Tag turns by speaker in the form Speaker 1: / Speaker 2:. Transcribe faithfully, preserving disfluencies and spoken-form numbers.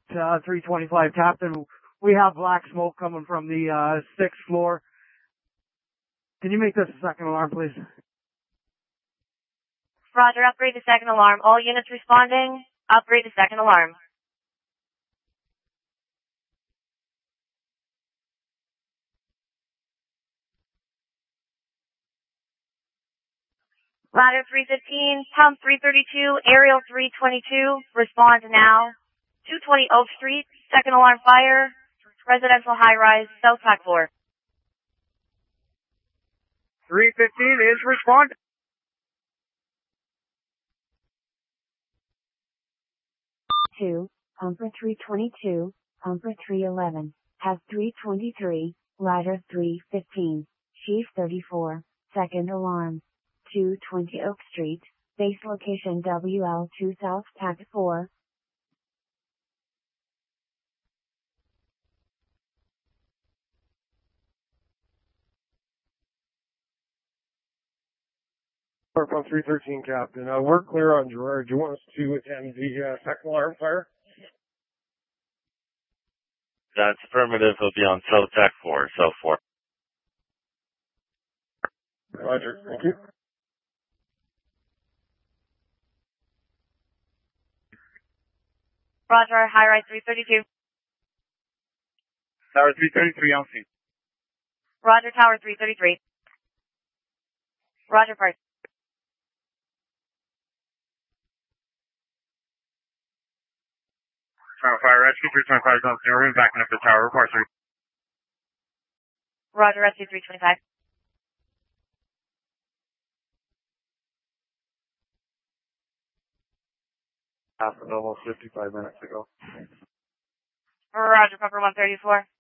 Speaker 1: uh, three twenty-five, Captain. We have black smoke coming from the uh, sixth floor. Can you make this a second alarm, please?
Speaker 2: Roger, upgrade to second alarm. All units responding, upgrade to second alarm. Ladder three fifteen, pump three thirty-two, aerial three twenty-two, respond now. two twenty Oak Street, second alarm fire, residential high-rise, South Pack four.
Speaker 1: three fifteen is responding.
Speaker 3: two, pumper three twenty-two, pumper three eleven, has three twenty-three, ladder three fifteen, chief thirty-four, second alarm. two twenty Oak Street, base location W L two South Pack four.
Speaker 4: Pump three thirteen, Captain. Uh, we're clear on Gerard. Do you want us to attend the uh, second alarm fire?
Speaker 5: That's affirmative. He'll be on South Tech four, South four.
Speaker 4: Roger. Thank you.
Speaker 2: Roger, high-rise three thirty-two.
Speaker 1: Tower three thirty-three, on scene.
Speaker 2: Roger, tower three thirty-three. Roger, first.
Speaker 1: Tower fire rescue, three twenty-five is on scene. We're backing up the tower. Report three.
Speaker 2: Roger, rescue three twenty-five.
Speaker 4: Happened almost fifty-five minutes ago.
Speaker 2: Roger, pumper one thirty-four.